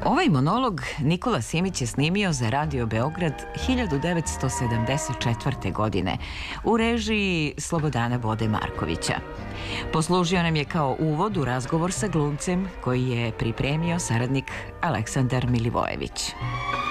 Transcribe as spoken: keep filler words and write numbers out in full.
Ovaj monolog Nikola Simić je snimio za Radio Beograd hiljadu devetsto sedamdeset četvrte. godine u režiji Slobodana Bode Markovića. Poslužio nam je kao uvod u razgovor sa glumcem koji je pripremio saradnik Aleksandar Milivojević.